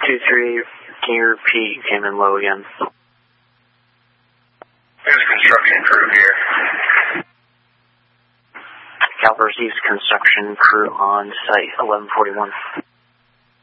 2-3, can you repeat? You came in low again. There's a construction crew here. Cal receives construction crew on site, 1141.